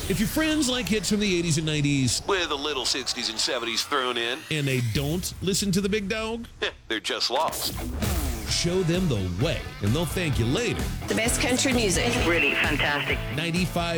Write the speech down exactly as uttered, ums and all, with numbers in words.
If your friends like hits from the eighties and nineties, with a little sixties and seventies thrown in, and they don't listen to the big dog, they're just lost. show them the way, and they'll thank you later. The best country music. Really fantastic. ninety-five